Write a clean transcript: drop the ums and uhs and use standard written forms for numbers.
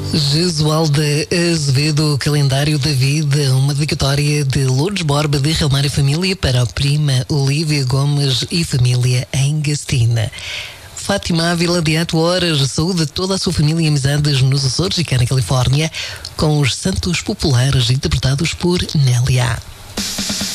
Jesualda Azevedo, Calendário da Vida, uma dedicatória de Lourdes Borba de Ramalho e Família para a prima Olívia Gomes e família em Gastina. Fátima Ávila de 8 horas, saúde a toda a sua família e amizades nos Açores e cá na Califórnia, com os Santos Populares interpretados por Nélia.